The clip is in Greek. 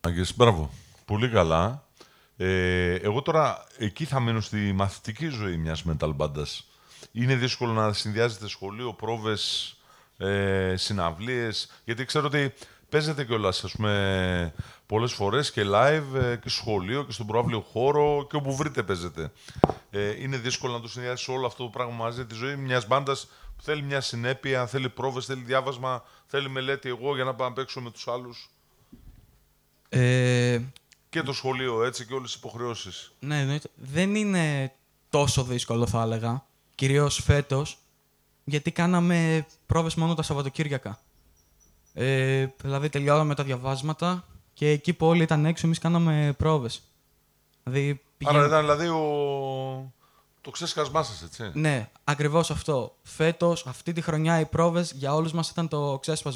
Άγγες, μπράβο. Πολύ καλά. Εγώ τώρα εκεί θα μείνω στη μαθητική ζωή μιας metal μπάντας. Είναι δύσκολο να συνδυάζετε σχολείο, πρόβες, συναυλίες, γιατί ξέρω ότι παίζετε κιόλας, ας πούμε, πολλές φορές και live και στο σχολείο και στον προαύλιο χώρο και όπου βρείτε παίζετε. Είναι δύσκολο να το συνδυάσεις όλο αυτό το πράγμα μαζί, τη ζωή μιας μπάντας που θέλει μια συνέπεια, θέλει πρόβες, θέλει διάβασμα, θέλει μελέτη εγώ για να πάω να παίξω με τους άλλους. Και το σχολείο, έτσι, και όλες τις υποχρεώσεις. Ναι, εννοείται. Δεν είναι τόσο δύσκολο, θα έλεγα. Κυρίως φέτος, γιατί κάναμε πρόβες μόνο τα Σαββατοκύριακα. Δηλαδή, τελειώναμε τα διαβάσματα και εκεί που όλοι ήταν έξω, εμείς κάναμε πρόβες. Δηλαδή, Άρα ήταν δηλαδή το ξέσκασμά σας, έτσι. Ναι, ακριβώς αυτό. Φέτος, αυτή τη χρονιά, οι πρόβες για όλους μας ήταν το ξέσπασμα.